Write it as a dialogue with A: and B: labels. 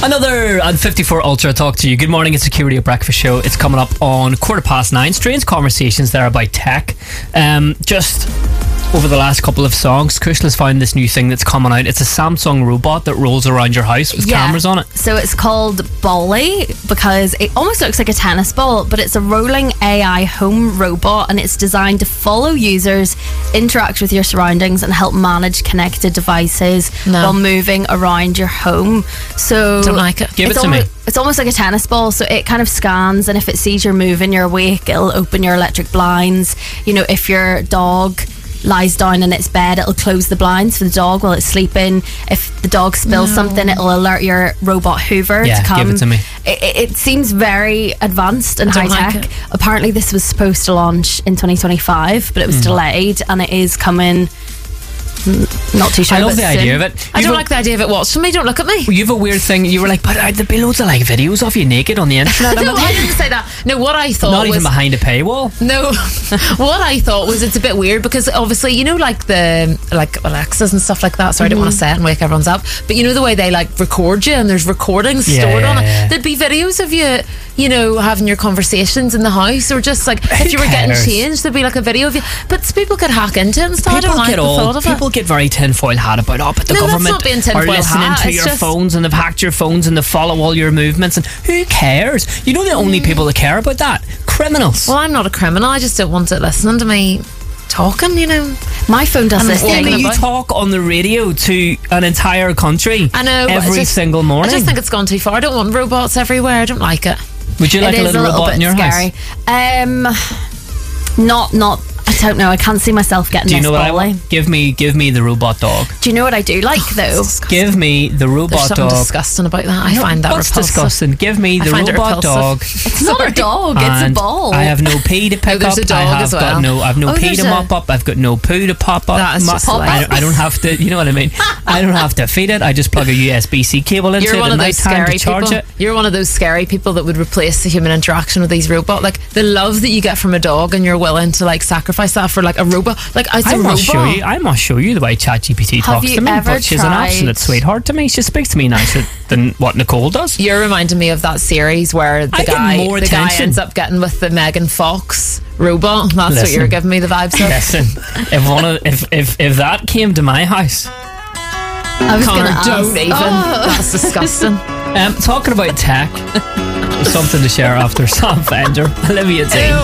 A: Another 54 Ultra talk to you. Good morning, it's Security Breakfast Show. It's coming up on 9:15. Strange conversations there about tech. Just over the last couple of songs, Kushal has found this new thing that's coming out. It's a Samsung robot that rolls around your house with cameras on it.
B: So it's called Bolly because it almost looks like a tennis ball, but it's a rolling AI home robot, and it's designed to follow users, interact with your surroundings, and help manage connected devices while moving around your home. So
C: don't like it.
A: Give it to me.
B: It's almost like a tennis ball, so it kind of scans, and if it sees you're moving, you're awake, it'll open your electric blinds. You know, if your dog lies down in its bed, it'll close the blinds for the dog while it's sleeping. If the dog spills something, it'll alert your robot Hoover to come.
A: Give it to me.
B: It seems very advanced and high tech.
C: Like it.
B: Apparently this was supposed to launch in 2025, but it was delayed, and it is coming. Not too sure.
A: I love the
B: soon.
A: idea of it.
C: I don't like the idea of it watching me. Don't look at me.
A: You have a weird thing. You were like, but there'd be loads of like videos of you naked on the internet.
C: No, I didn't say that. No, what I thought
A: Not
C: was
A: even behind a paywall.
C: No, what I thought was it's a bit weird because obviously, you know, like the Alexas and stuff like that. Sorry, I don't want to say it and wake everyone's up. But you know the way they like record you and there's recordings stored on it. There'd be videos of you, you know, having your conversations in the house, or just like if you were getting changed, there'd be like a video of you. But people could hack into it and stuff. I don't like the thought of it.
A: People get very tinfoil hat about but the government
C: that's not being
A: are
C: tinfoil
A: listening
C: hat.
A: to
C: It's
A: your
C: just
A: phones, and they've hacked your phones, and they follow all your movements, and who cares? You know the only people that care about that? Criminals.
C: Well, I'm not a criminal. I just don't want it listening to me talking, you know.
B: My phone does this thing.
A: You talk on the radio to an entire country.
C: I know,
A: every single morning.
C: I just think it's gone too far. I don't want robots everywhere. I don't like it.
A: Would you like a little robot in your
B: scary.
A: house?
B: Not. I don't know. I can't see myself getting
A: Do you
B: this
A: know what I
B: Bolly.
A: want? Give me the robot dog.
B: Do you know what I do like though?
A: Give me the robot
C: There's something
A: dog.
C: disgusting about that. I find that
A: What's
C: repulsive.
A: disgusting? Give me the robot dog.
B: It's not a dog. It's a
A: And
B: ball.
A: I have no pee to pick
C: there's
A: up.
C: a dog
A: I have
C: as well.
A: I've no pee to mop up. I've got no poo to pop up.
C: That is just
A: I don't have to. You know what I mean? I don't have to feed it. I just plug a USB-C cable into
C: You're
A: it
C: one
A: at
C: of those
A: night time
C: scary
A: to charge
C: people.
A: it.
C: You're one of those scary people that would replace the human interaction with these robots. Like the love that you get from a dog, and you're willing to like sacrifice that for like a robot. Like
A: I must show you the way ChatGPT talks to me. But she's an absolute sweetheart to me. She speaks to me nicer than what Nicole does.
C: You're reminding me of that series where the guy ends up getting with the Megan Fox robot. That's what you're giving me the vibes of.
A: Listen, if that came to my house,
B: I was
C: Connor,
B: gonna
C: don't even. That's disgusting.
A: Talking about tech, something to share after Sam Fender, Olivia Dean.